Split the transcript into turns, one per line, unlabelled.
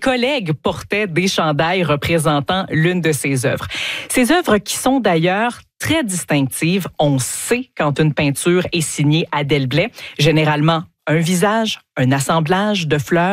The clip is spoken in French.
collègues portaient des chandails représentant l'une de ses œuvres. Ces œuvres qui sont d'ailleurs très distinctives. On sait quand une peinture est signée Adèle Blais, généralement un visage, un assemblage de fleurs,